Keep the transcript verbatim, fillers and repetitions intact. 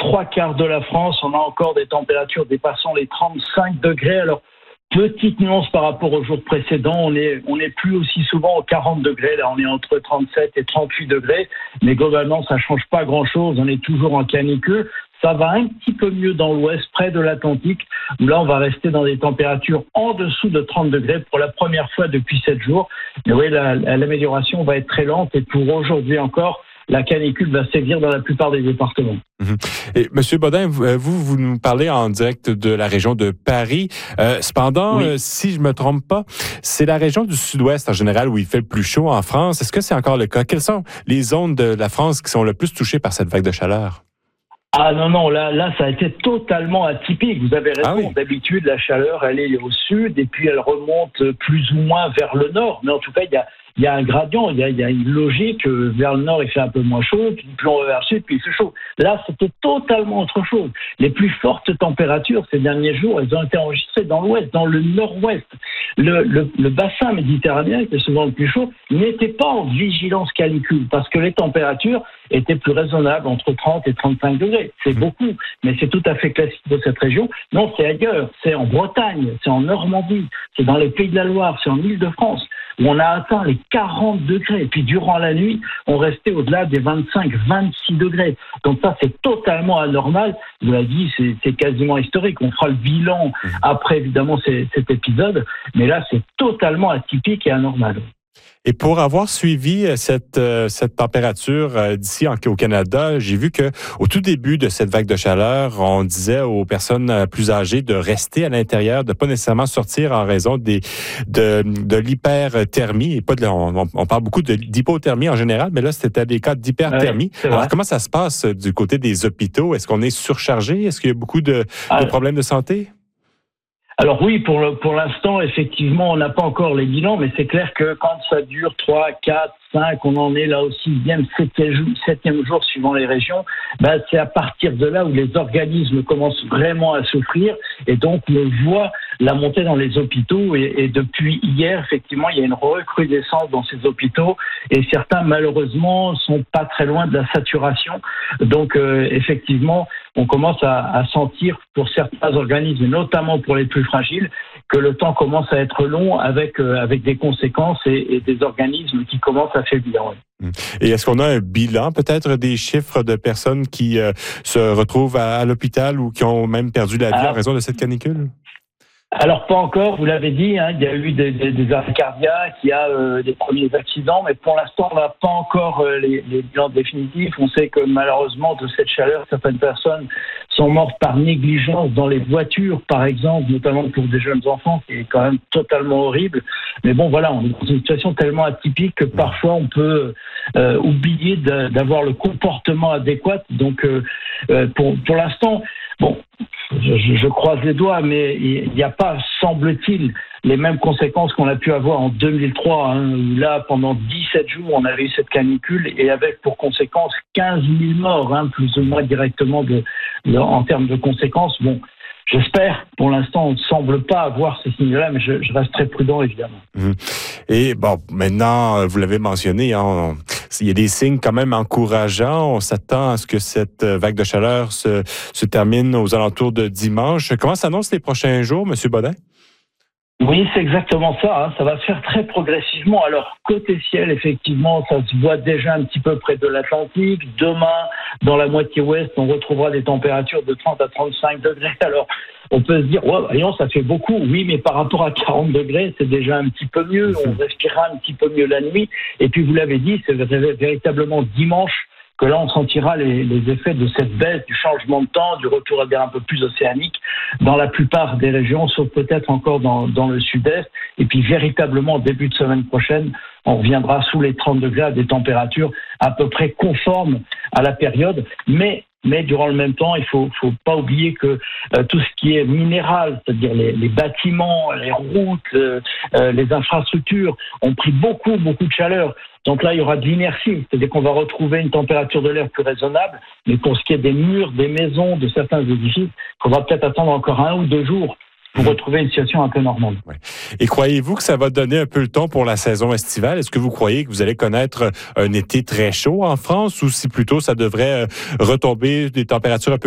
trois quarts de la France, on a encore des températures dépassant les trente-cinq degrés. Alors, petite nuance par rapport aux jours précédents, on est on est plus aussi souvent aux quarante degrés. Là, on est entre trente-sept et trente-huit degrés. Mais globalement, ça change pas grand-chose. On est toujours en canicule. Ça va un petit peu mieux dans l'ouest, près de l'Atlantique, où là, on va rester dans des températures en dessous de trente degrés pour la première fois depuis sept jours. Mais oui, la, l'amélioration va être très lente. Et pour aujourd'hui encore, la canicule va sévir dans la plupart des départements. Mmh. Et Monsieur Bodin, vous, vous nous parlez en direct de la région de Paris. Euh, cependant, oui. euh, si je me trompe pas, c'est la région du sud-ouest en général où il fait le plus chaud en France. Est-ce que c'est encore le cas? Quelles sont les zones de la France qui sont le plus touchées par cette vague de chaleur? Ah non, non, là, là, ça a été totalement atypique. Vous avez raison. Ah oui. D'habitude, la chaleur, elle est au sud et puis elle remonte plus ou moins vers le nord. Mais en tout cas, il y a, il y a un gradient, il y a, il y a une logique. Vers le nord, il fait un peu moins chaud, puis plus on va vers le sud, puis il fait chaud. Là, c'était totalement autre chose. Les plus fortes températures ces derniers jours, elles ont été enregistrées dans l'ouest, dans le nord-ouest. Le, le, le bassin méditerranéen, qui est souvent le plus chaud, n'était pas en vigilance canicule parce que les températures étaient plus raisonnables, entre trente et trente-cinq degrés. C'est beaucoup, mais c'est tout à fait classique de cette région. Non, c'est ailleurs. C'est en Bretagne, c'est en Normandie, c'est dans les Pays de la Loire, c'est en Île-de-France, où on a atteint les quarante degrés. Et puis, durant la nuit, on restait au-delà des vingt-cinq, vingt-six degrés. Donc ça, c'est totalement anormal. Vous l'avez dit, c'est, c'est quasiment historique. On fera le bilan après, évidemment, c'est, cet épisode. Mais là, c'est totalement atypique et anormal. Et pour avoir suivi cette, cette température d'ici au Canada, j'ai vu que au tout début de cette vague de chaleur, on disait aux personnes plus âgées de rester à l'intérieur, de pas nécessairement sortir en raison des, de, de l'hyperthermie. Et pas de, on, on parle beaucoup de, d'hypothermie en général, mais là, c'était des cas d'hyperthermie. Ouais, alors, comment ça se passe du côté des hôpitaux? Est-ce qu'on est surchargé? Est-ce qu'il y a beaucoup de, de problèmes de santé? Alors oui, pour, le, pour l'instant, effectivement, on n'a pas encore les bilans, mais c'est clair que quand ça dure trois, quatre, cinq, on en est là au sixième, septième, septième jour suivant les régions, bah, c'est à partir de là où les organismes commencent vraiment à souffrir et donc on voit la montée dans les hôpitaux et, et depuis hier, effectivement, il y a une recrudescence dans ces hôpitaux et certains, malheureusement, sont pas très loin de la saturation. Donc, euh, effectivement, on commence à, à sentir pour certains organismes, et notamment pour les plus fragiles, que le temps commence à être long avec, euh, avec des conséquences et, et des organismes qui commencent à faiblir. Oui. Et est-ce qu'on a un bilan, peut-être, des chiffres de personnes qui euh, se retrouvent à, à l'hôpital ou qui ont même perdu la vie Alors, en raison de cette canicule? Alors pas encore, vous l'avez dit, hein, il y a eu des, des, des arrêts cardiaques, il y a euh, des premiers accidents, mais pour l'instant on n'a pas encore euh, les, les bilans définitifs. On sait que malheureusement de cette chaleur, certaines personnes sont mortes par négligence dans les voitures, par exemple, notamment pour des jeunes enfants, qui est quand même totalement horrible. Mais bon voilà, on est dans une situation tellement atypique que parfois on peut euh, oublier de, d'avoir le comportement adéquat. Donc euh, euh, pour, pour l'instant, bon, je, je croise les doigts, mais il n'y a pas, semble-t-il, les mêmes conséquences qu'on a pu avoir en deux mille trois, hein, où là, pendant dix-sept jours, on avait eu cette canicule et avec pour conséquence quinze mille morts, hein, plus ou moins directement de, de, en termes de conséquences. Bon, j'espère. Pour l'instant, on ne semble pas avoir ces signes-là, mais je, je reste très prudent, évidemment. Mmh. Et bon, maintenant, vous l'avez mentionné, hein, on, il y a des signes quand même encourageants. On s'attend à ce que cette vague de chaleur se, se termine aux alentours de dimanche. Comment s'annoncent les prochains jours, M. Bodin? Oui, c'est exactement ça. Hein. Ça va se faire très progressivement. Alors, côté ciel, effectivement, ça se voit déjà un petit peu près de l'Atlantique. Demain, dans la moitié ouest, on retrouvera des températures de trente à trente-cinq degrés. Alors, on peut se dire, ouais, voyons, ça fait beaucoup. Oui, mais par rapport à quarante degrés, c'est déjà un petit peu mieux. On respirera un petit peu mieux la nuit. Et puis, vous l'avez dit, c'est véritablement dimanche que là, on sentira les, les effets de cette baisse, du changement de temps, du retour à des un peu plus océanique dans la plupart des régions, sauf peut-être encore dans, dans le sud-est. Et puis, véritablement, début de semaine prochaine, on reviendra sous les trente degrés à des températures à peu près conformes à la période. Mais Mais durant le même temps, il faut, faut pas oublier que euh, tout ce qui est minéral, c'est-à-dire les, les bâtiments, les routes, euh, euh, les infrastructures, ont pris beaucoup, beaucoup de chaleur. Donc là, il y aura de l'inertie, c'est-à-dire qu'on va retrouver une température de l'air plus raisonnable. Mais pour ce qui est des murs, des maisons, de certains édifices, il faudra peut-être attendre encore un ou deux jours pour retrouver une situation un peu normale. Ouais. Et croyez-vous que ça va donner un peu le ton pour la saison estivale? Est-ce que vous croyez que vous allez connaître un été très chaud en France ou si plutôt ça devrait retomber des températures un peu